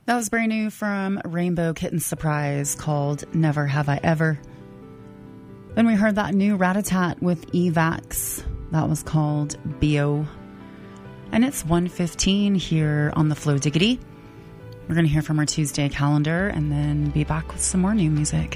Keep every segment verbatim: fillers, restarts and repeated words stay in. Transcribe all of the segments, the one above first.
That was brand new from Rainbow Kitten Surprise called Never Have I Ever. Then we heard that new Rat-a-tat with Evax. That was called Bio. And it's one fifteen here on the Flow Diggity. We're going to hear from our Tuesday calendar and then be back with some more new music.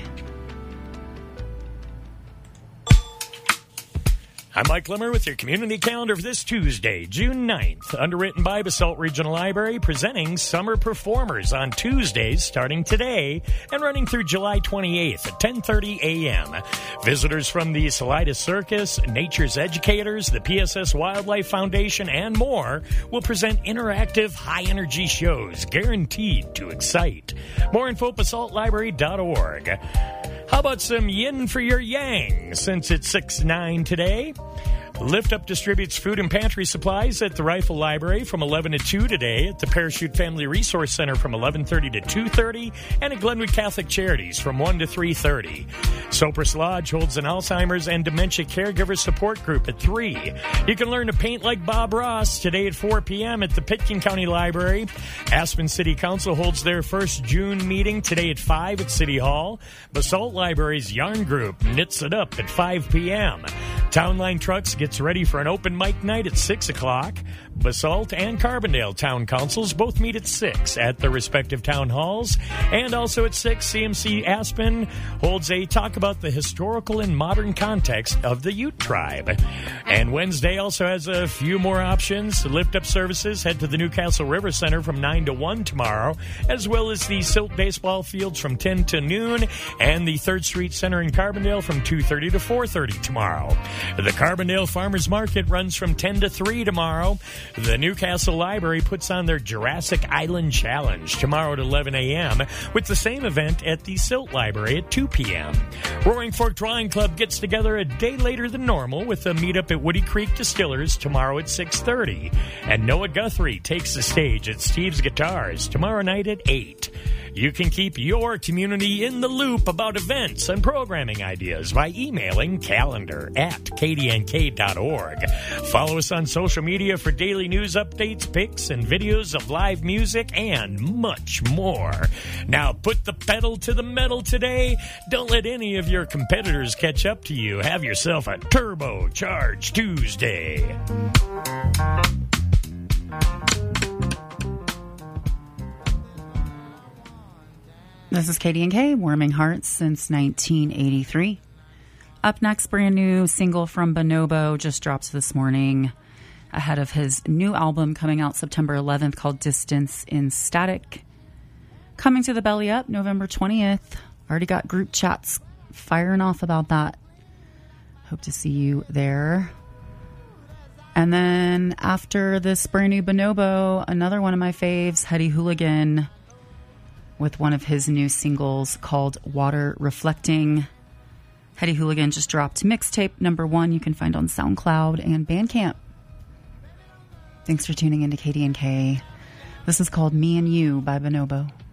I'm Mike Limmer with your community calendar for this Tuesday, June ninth. Underwritten by Basalt Regional Library, presenting Summer Performers on Tuesdays starting today and running through July twenty-eighth at ten thirty a.m. Visitors from the Salida Circus, Nature's Educators, the P S S Wildlife Foundation, and more will present interactive, high-energy shows guaranteed to excite. More info at basalt library dot org. How about some yin for your yang, since it's six nine today? Lift Up distributes food and pantry supplies at the Rifle Library from eleven to two today, at the Parachute Family Resource Center from eleven thirty to two thirty, and at Glenwood Catholic Charities from one to three thirty. Sopris Lodge holds an Alzheimer's and dementia caregiver support group at three. You can learn to paint like Bob Ross today at four p.m. at the Pitkin County Library. Aspen City Council holds their first June meeting today at five at City Hall. Basalt Library's Yarn Group knits it up at five p.m. Town Line Trucks gets ready for an open mic night at six o'clock. Basalt and Carbondale Town Councils both meet at six at the respective town halls. And also at six, C M C Aspen holds a talk about the historical and modern context of the Ute tribe. And Wednesday also has a few more options. Lift Up services head to the Newcastle River Center from nine to one tomorrow, as well as the Silt Baseball Fields from ten to noon, and the third Street Center in Carbondale from two thirty to four thirty tomorrow. The Carbondale Farmers Market runs from ten to three tomorrow. The Newcastle Library puts on their Jurassic Island Challenge tomorrow at eleven a.m. with the same event at the Silt Library at two p.m. Roaring Fork Drawing Club gets together a day later than normal with a meetup at Woody Creek Distillers tomorrow at six thirty. And Noah Guthrie takes the stage at Steve's Guitars tomorrow night at eight. You can keep your community in the loop about events and programming ideas by emailing calendar at k d n k dot org. Follow us on social media for daily news updates, pics, and videos of live music, and much more. Now put the pedal to the metal today. Don't let any of your competitors catch up to you. Have yourself a turbocharged Tuesday. This is K D N K, warming hearts since nineteen eighty-three. Up next, brand new single from Bonobo just dropped this morning ahead of his new album coming out September eleventh called Distance in Static. Coming to the Belly Up November twentieth. Already got group chats firing off about that. Hope to see you there. And then after this brand new Bonobo, another one of my faves, Hetty Hooligan, with one of his new singles called Water Reflecting. Hetty Hooligan just dropped mixtape number one. You can find on SoundCloud and Bandcamp. Thanks for tuning in to K D N K. This is called Me and You by Bonobo.